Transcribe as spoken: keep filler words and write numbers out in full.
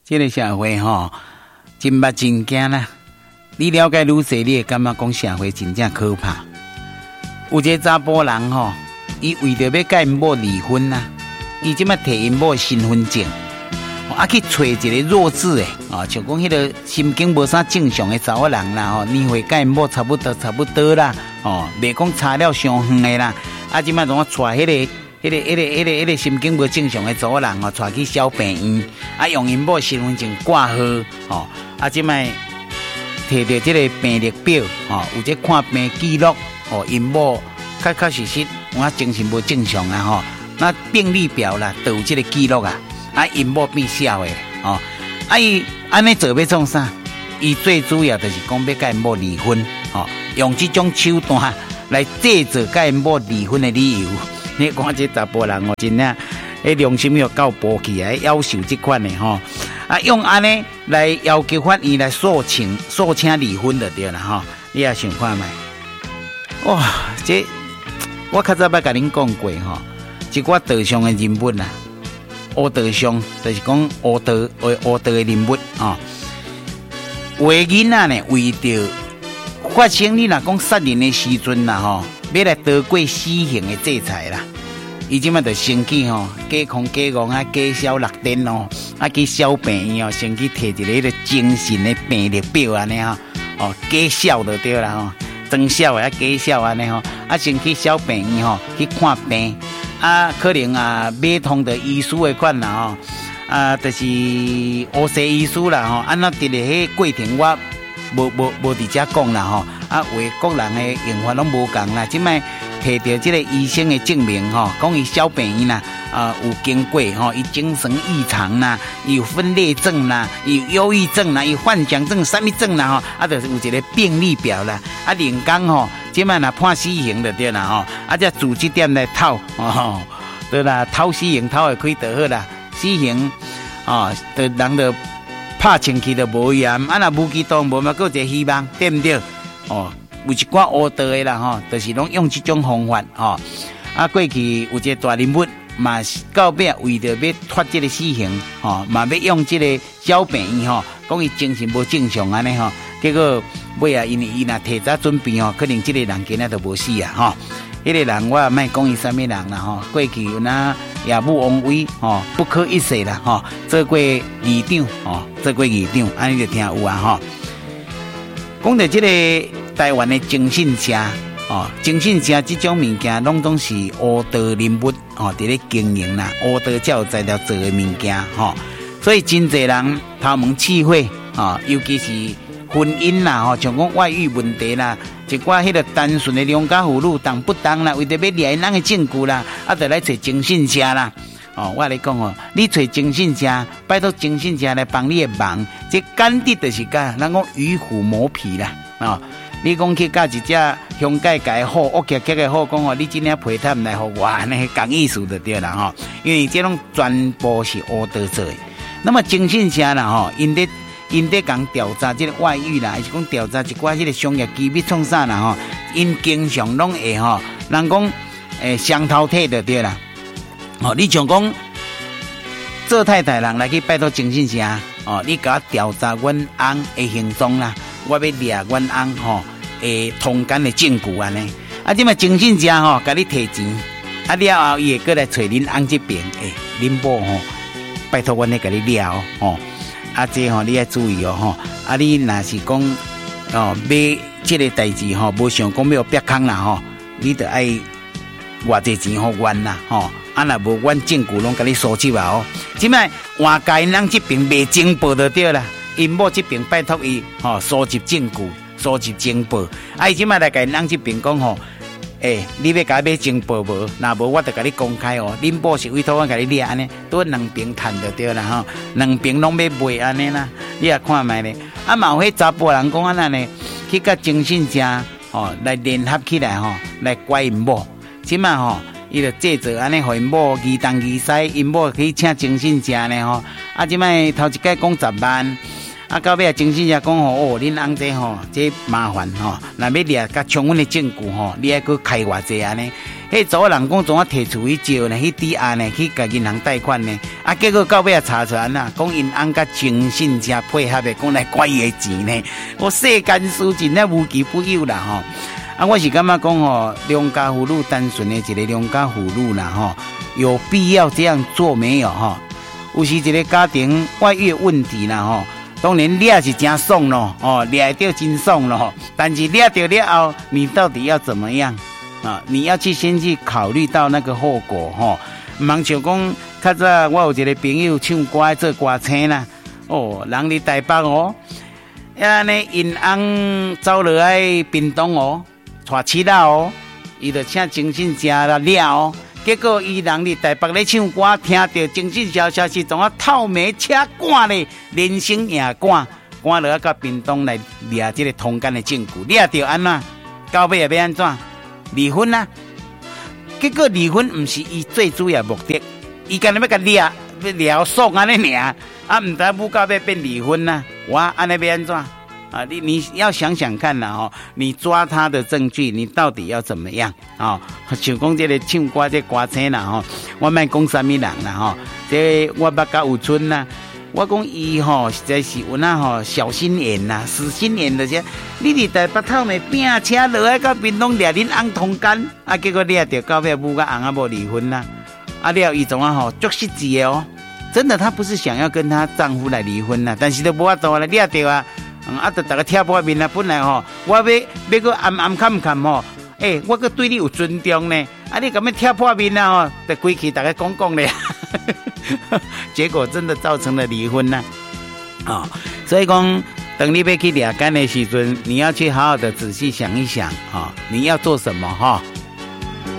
这个社会吼，真捌真惊啦。你了解愈细，你会感觉讲社会真正可怕。有一个查甫人吼，伊为着要甲因某离婚啦，伊即摆摕因某身份证，啊去找一个弱智的，哦，像讲迄个心境无啥正常的查某人啦，吼，年岁甲因某差不多差不多啦，哦，袂讲差了伤远的啦，啊，即摆怎啊带迄个？迄、那个、迄、那个、迄、那个、迄、那个心境无正常的查某人哦，带去小病院，啊，用因某身份证挂号，哦，啊，即摆摕到即个病历表，哦，有这看病记录，哦，因某确确实实我精神无正常啊，吼、哦，那病历表啦都有这个记录啊，啊，因某变小的，哦，啊，伊安尼做要创啥？伊最主要就是讲要甲因某离婚，哦，用这种手段来制造甲因某离婚的理由。你看这查甫人哦，真正迄良心要够薄起来，要求这款的吼，啊，用安尼来要求法院来诉请诉请离婚就对了吼。你也想看卖？哇，这我较早捌甲恁讲过吼，一寡道上的人物啦，黑道上就是讲黑道黑黑道的人物啊，有的囡仔呢为着发生你若讲杀人的时阵啦吼。要来得过死刑的制裁啦，伊即马就先去吼，假空假戆啊，假小六点哦，啊去小病院哦，先去摕一个迄个精神的病历表安尼吼，哦假小就对啦吼，装小的啊假小安尼吼，啊先去小病院吼去看病，啊可能啊买通的医师的款啦吼，啊就是乌西医师啦吼，安那伫咧迄过程我。无无无伫遮讲啦吼，啊，为各人的用法拢无共啦。即摆摕到即个医生的证明吼，讲伊小病院啦，啊有经过吼，伊精神异常啦，伊有分裂症啦，伊有忧郁症啦，伊幻想症、啥物症啦吼，啊，就是有一个病历表啦。啊，连讲吼，即摆若判死刑就对啦吼，啊，则组织点来偷哦，对啦，偷死刑偷会开就好啦，死刑哦，就人就。拍清气就无严，啊若无期徒无嘛，搁一个希望，对毋对？哦，有一寡黑道的啦吼，就是拢用这种方法吼。啊，过去有一个大人物嘛，到尾为着要脱这个死刑吼，嘛要用这个小病院吼，讲伊精神无正常安尼吼，结果尾啊，因为伊若提早准备吼，可能这个人今仔都无死啊吼。迄、那个人我也莫讲伊啥物人啦吼，过去有那也不王威吼，不可一世啦吼，做过议长吼，做过议长，安尼就听有啊吼。讲到这个台湾的精神社哦，精神社这种物件，拢总是黑道人物哦，伫咧经营啦，黑道才有才调做的物件吼，所以真侪人头毛气血哦，尤其是婚姻啦吼，像讲外遇问题啦。一寡迄个单纯的良家妇女当不当啦，为着要掠人的证据啦，啊，就来找精神社啦。哦，我来讲哦，你找精神社，拜托精神社来帮你的忙，这简直就是甲人讲与虎谋皮啦。哦，你讲去甲一只香盖盖好，恶极极的好讲哦，你今天陪他们来互我，安尼讲意思就对啦吼。因为这种全部是黑道做的。那么精神社啦吼，因得。因在讲调查这个外遇啦，还是讲调查一寡这个商业机密创啥啦吼？因经常拢会吼，人讲诶双头体就对啦。哦，你像讲做太太人来去拜托精神社哦，你甲我调查阮翁的行踪啦，我要掠阮翁吼诶通奸的证据安尼。啊，即卖精神社吼，甲你提钱，啊了后伊会过来找恁翁这边，诶，恁某吼，拜托阮来甲你掠哦，吼。啊，这吼、哦、你要注意哦，吼！啊，你若是讲哦，买这个代志吼，无想讲要逼空啦吼，你得爱偌济钱互阮啦吼！啊，若无阮证据拢甲你收集啊哦！即摆换家因人这边卖情报就对啦，因某这边拜托伊吼收集证据，收集情报。啊，伊即摆来家因人这边讲吼。诶、欸，你要甲买情报无？若无我就甲你公开哦。恁某是委托我甲你掠安尼，都两边谈就对啦吼，两边拢要卖安尼啦。你也看卖咧，啊嘛有迄查甫人讲安那呢，去甲精神社吼来联合起来吼，来拐因某。即嘛吼，伊就制作安尼，互因某疑东疑西，因某去请精神社呢吼。啊，即摆头一届讲十万。啊，到尾啊，精神社讲吼，哦，恁翁这吼，这麻烦吼，若要掠甲充分的证据吼，你还佫开偌济安尼， 迄组人讲怎啊摕厝去借呢？去抵押呢？去甲银行贷款呢？啊，结果到尾也查出来啦，讲因翁甲诚信加配合的，讲来拐伊的钱呢。我世间事真正无奇不有啦吼。啊，我是感觉讲吼，良家妇女单纯的一个良家妇女啦吼，有必要这样做没有吼？有时一个家庭外遇问题啦吼，当然掠是真爽咯，哦，掠到真爽咯，但是掠到了后，你到底要怎么样啊？你要去先去考虑到那个后果吼。唔通像讲，较早我有一个朋友唱歌做歌星啦，哦，人伫台北哦，啊呢因翁走落来屏东哦。带饲啦哦，伊就请精神食了了哦，结果伊人伫台北咧唱歌，听到精神消消息，怎啊透眉车赶咧，人生也赶，赶落到屏东来掠这个通奸的证据，掠到安怎？到尾要安怎？离婚啊！结果离婚唔是伊最主要目的，伊干那要甲掠，要聊爽安尼尔，啊唔知不到尾变离婚啊！我安尼要安怎？啊，你你要想想看啦吼，你抓他的证据，你到底要怎么样啊？像讲这个唱歌这歌星啦吼，我莫讲啥物人啦吼，这我捌甲有春啦，我讲伊吼实在是有那吼小心眼呐，死心眼的些。你伫台北头咪拼车落来到屏东掠恁翁通奸，啊结果掠着到尾母甲翁啊无离婚啦，啊了伊怎啊吼足实际的哦，真的她不是想要跟她丈夫来离婚啦，但是都无法度来掠着啊。嗯，啊，就大家贴破面啊！本来吼，我要要个暗暗看看吼，诶、欸，我个对你有尊重呢。啊，你咁样贴破面啊吼，就规气大家讲讲咧，结果真的造成了离婚呐、啊！啊、哦，所以讲，等你要去掠奸的时阵，你要去好好的仔细想一想啊、哦，你要做什么哈？哦